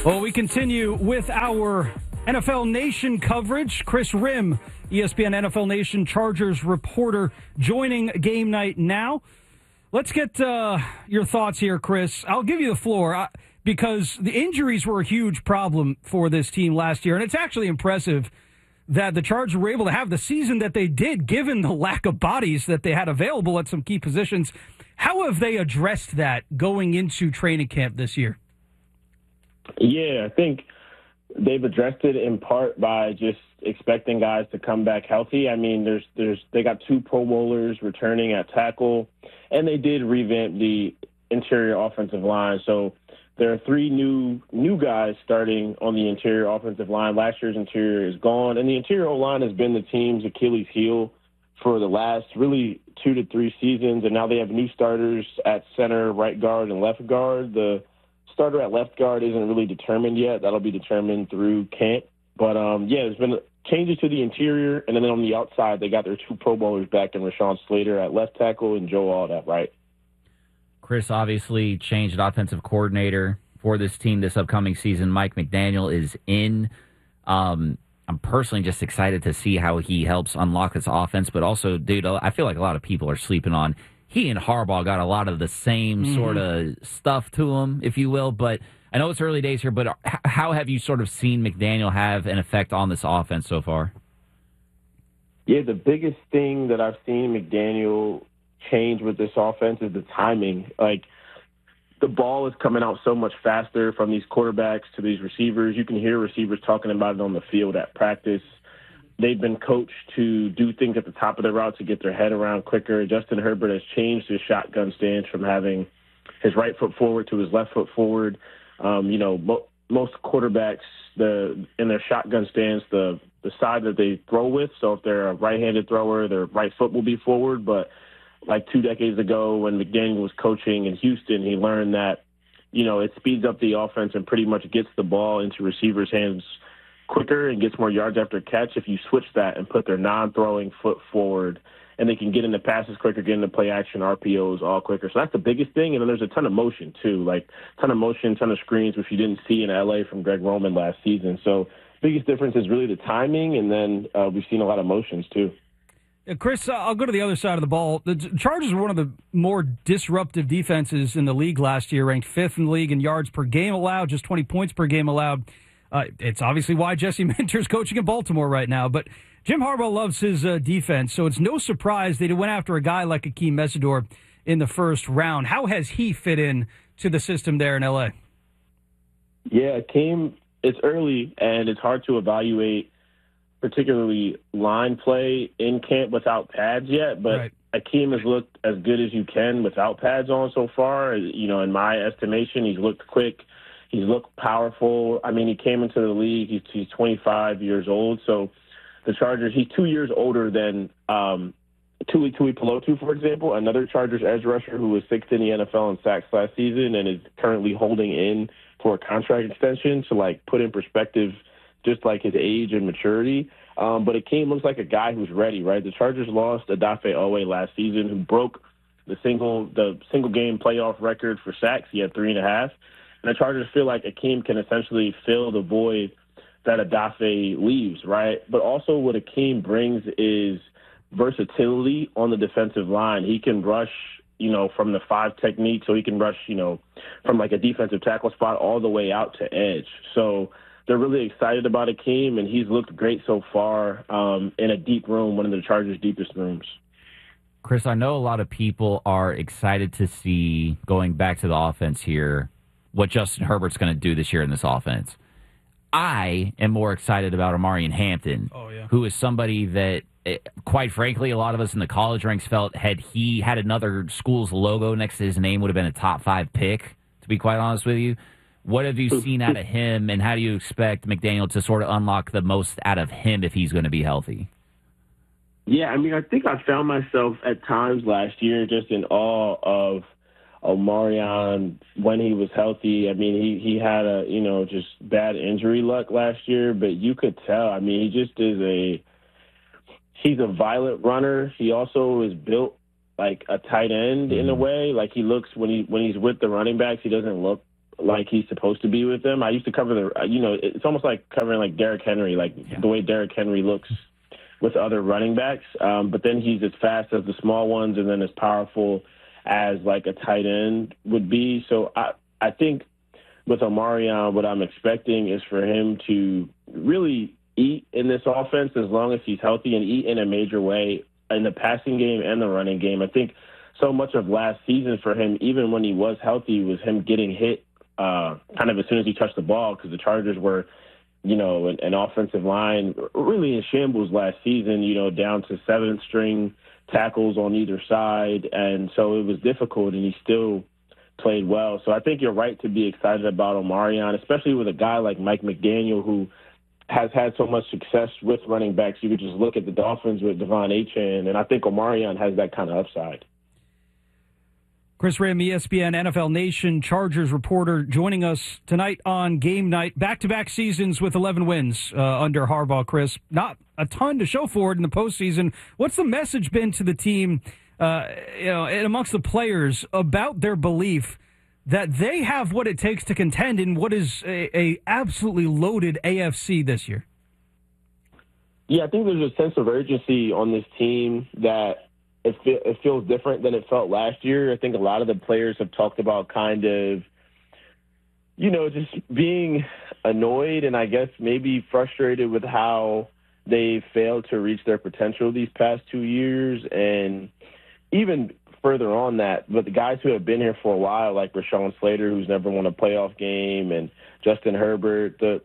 Well, we continue with our NFL Nation coverage. Chris Rim, ESPN NFL Nation Chargers reporter, joining game night now. Let's get your thoughts here, Chris. I'll give you the floor because the injuries were a huge problem for this team last year, and it's actually impressive that the Chargers were able to have the season that they did, given the lack of bodies that they had available at some key positions. How have they addressed that going into training camp this year? Yeah, I think they've addressed it in part by just expecting guys to come back healthy. I mean, they got 2 Pro Bowlers returning at tackle, and they did revamp the interior offensive line. So there are 3 new guys starting on the interior offensive line. Last year's interior is gone, and the interior O-line has been the team's Achilles heel for the last really 2 to 3 seasons, and now they have new starters at center, right guard, and left guard. The starter at left guard isn't really determined yet. That'll be determined through camp. But, there's been changes to the interior, and then on the outside, they got their 2 Pro Bowlers back in Rashawn Slater at left tackle and Joe Alt at right. Chris obviously changed offensive coordinator for this team this upcoming season. Mike McDaniel is in. I'm personally just excited to see how he helps unlock this offense, but also, dude, I feel like a lot of people are sleeping on he and Harbaugh got a lot of the same sort of stuff to him, if you will. But I know it's early days here, but how have you sort of seen McDaniel have an effect on this offense so far? Yeah, the biggest thing that I've seen McDaniel change with this offense is the timing. Like, the ball is coming out so much faster from these quarterbacks to these receivers. You can hear receivers talking about it on the field at practice. They've been coached to do things at the top of their route to get their head around quicker. Justin Herbert has changed his shotgun stance from having his right foot forward to his left foot forward. Most quarterbacks, in their shotgun stance, the side that they throw with, so if they're a right-handed thrower, their right foot will be forward. But like 2 decades ago when McDaniel was coaching in Houston, he learned that, it speeds up the offense and pretty much gets the ball into receivers' hands quicker and gets more yards after catch if you switch that and put their non-throwing foot forward, and they can get into passes quicker, get into play action, RPOs all quicker. So that's the biggest thing. And then there's a ton of motion too, like ton of motion, ton of screens, which you didn't see in LA from Greg Roman last season. So biggest difference is really the timing, and then we've seen a lot of motions too. Chris, I'll go to the other side of the ball. The Chargers were one of the more disruptive defenses in the league last year, ranked 5th in the league in yards per game allowed, just 20 points per game allowed. It's obviously why Jesse Minter's coaching in Baltimore right now. But Jim Harbaugh loves his defense, so it's no surprise they went after a guy like Akeem Mesidor in the first round. How has he fit in to the system there in L.A.? Yeah, Akeem, it's early, and it's hard to evaluate particularly line play in camp without pads yet. But right. Akeem has looked as good as you can without pads on so far. In my estimation, he's looked quick. He's looked powerful. I mean, he came into the league. He's 25 years old. So the Chargers, he's 2 years older than Tuli Pelotu, for example, another Chargers edge rusher who was 6th in the NFL in sacks last season and is currently holding in for a contract extension to, put in perspective just, his age and maturity. But Akeem looks like a guy who's ready, right? The Chargers lost Odafe Owe last season, who broke the single game playoff record for sacks. He had 3.5. And the Chargers feel like Akeem can essentially fill the void that Odafe leaves, right? But also what Akeem brings is versatility on the defensive line. He can rush, from the 5 technique, so he can rush, from a defensive tackle spot all the way out to edge. So they're really excited about Akeem, and he's looked great so far in a deep room, one of the Chargers' deepest rooms. Chris, I know a lot of people are excited to see, going back to the offense here, what Justin Herbert's going to do this year in this offense. I am more excited about Omarion Hampton, who is somebody that, quite frankly, a lot of us in the college ranks felt had he had another school's logo next to his name would have been a top 5 pick, to be quite honest with you. What have you seen out of him, and how do you expect McDaniel to sort of unlock the most out of him if he's going to be healthy? Yeah, I mean, I think I found myself at times last year just in awe of Omarion when he was healthy. I mean, he had just bad injury luck last year, but you could tell. I mean, he just he's a violent runner. He also is built like a tight end in a way. Like he looks when he's with the running backs, he doesn't look like he's supposed to be with them. I used to cover it's almost like covering like Derrick Henry, the way Derrick Henry looks with other running backs. But then he's as fast as the small ones and then as powerful as like a tight end would be. So I think with Omarion, what I'm expecting is for him to really eat in this offense as long as he's healthy and eat in a major way in the passing game and the running game. I think so much of last season for him, even when he was healthy, was him getting hit kind of as soon as he touched the ball, because the Chargers were, an offensive line really in shambles last season, down to 7th string tackles on either side. And so it was difficult, and he still played well. So I think you're right to be excited about Omarion, especially with a guy like Mike McDaniel, who has had so much success with running backs. You could just look at the Dolphins with Devon Achane, and I think Omarion has that kind of upside. Chris Rim, ESPN NFL Nation Chargers reporter, joining us tonight on Game Night. Back-to-back seasons with 11 wins under Harbaugh, Chris. Not a ton to show for it in the postseason. What's the message been to the team, and amongst the players about their belief that they have what it takes to contend in what is a absolutely loaded AFC this year? Yeah, I think there's a sense of urgency on this team that it feels different than it felt last year. I think a lot of the players have talked about kind of, just being annoyed and I guess maybe frustrated with how they failed to reach their potential these past 2 years. And even further on that, but the guys who have been here for a while, like Rashawn Slater, who's never won a playoff game, and Justin Herbert, the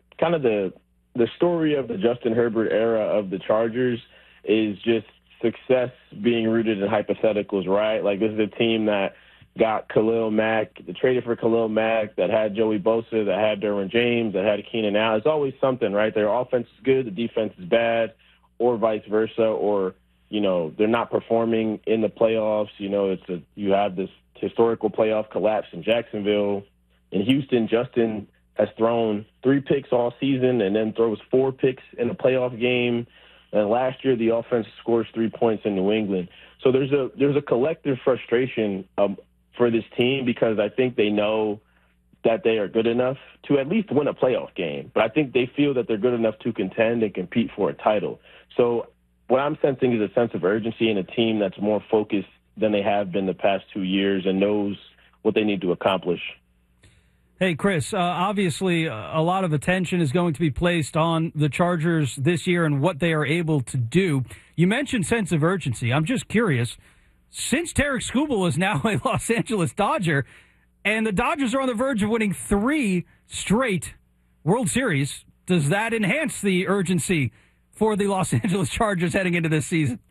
story of the Justin Herbert era of the Chargers is just success being rooted in hypotheticals, right? Like, this is a team that got Khalil Mack, that traded for Khalil Mack, that had Joey Bosa, that had Derwin James, that had Keenan Allen. It's always something, right? Their offense is good, the defense is bad, or vice versa, or, they're not performing in the playoffs. You have this historical playoff collapse in Jacksonville. In Houston, Justin has thrown 3 picks all season and then throws 4 picks in a playoff game. And last year, the offense scores 3 points in New England. So there's a collective frustration for this team, because I think they know that they are good enough to at least win a playoff game. But I think they feel that they're good enough to contend and compete for a title. So what I'm sensing is a sense of urgency in a team that's more focused than they have been the past 2 years and knows what they need to accomplish. Hey, Chris, obviously a lot of attention is going to be placed on the Chargers this year and what they are able to do. You mentioned sense of urgency. I'm just curious, since Tarek Skubal is now a Los Angeles Dodger, and the Dodgers are on the verge of winning 3 straight World Series, does that enhance the urgency for the Los Angeles Chargers heading into this season?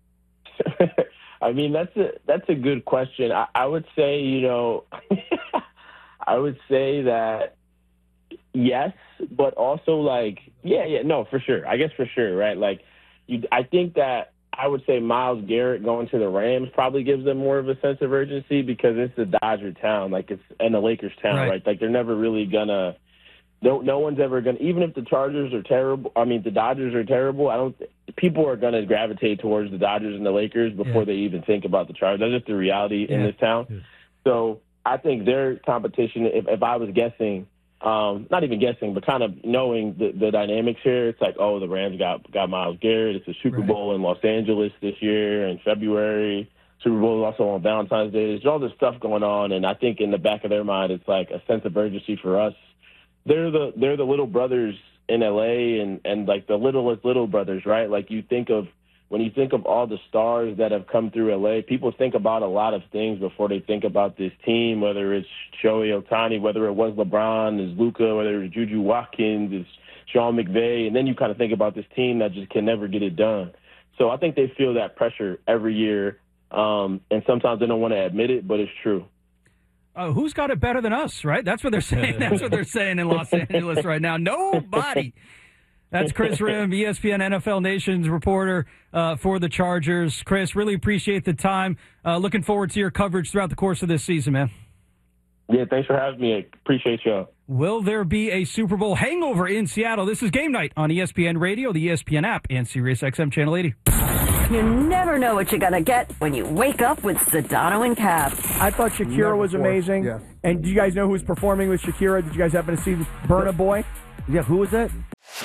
I mean, that's a good question. I would say, I would say that yes, but also no, for sure. I guess for sure, right? I think that I would say Myles Garrett going to the Rams probably gives them more of a sense of urgency, because it's the Dodger town, and the Lakers town, right? They're never really gonna. No one's ever gonna. Even if the Chargers are terrible, the Dodgers are terrible. People are gonna gravitate towards the Dodgers and the Lakers before they even think about the Chargers. That's just the reality in this town. Yeah. So I think their competition, if I was guessing, not even guessing, but kind of knowing the dynamics here, it's like, the Rams got Myles Garrett. It's a Super Bowl in Los Angeles this year in February. Super Bowl also on Valentine's Day. There's all this stuff going on, and I think in the back of their mind, it's like a sense of urgency for us. They're the little brothers in LA, and like the littlest little brothers, right? Like when you think of all the stars that have come through LA, people think about a lot of things before they think about this team, whether it's Shohei Ohtani, whether it was LeBron, is Luka, whether it's Juju Watkins, it's Sean McVay, and then you kind of think about this team that just can never get it done. So I think they feel that pressure every year, and sometimes they don't want to admit it, but it's true. Who's got it better than us, right? That's what they're saying. That's what they're saying in Los Angeles right now. Nobody. That's Chris Rim, ESPN NFL Nation's reporter for the Chargers. Chris, really appreciate the time. Looking forward to your coverage throughout the course of this season, man. Yeah, thanks for having me. I appreciate y'all. Will there be a Super Bowl hangover in Seattle? This is Game Night on ESPN Radio, the ESPN app, and SiriusXM Channel 80. You never know what you're going to get when you wake up with Sedano and Cap. I thought Shakira was amazing. Yeah. And do you guys know who's performing with Shakira? Did you guys happen to see Burna Boy? Yeah, who was that?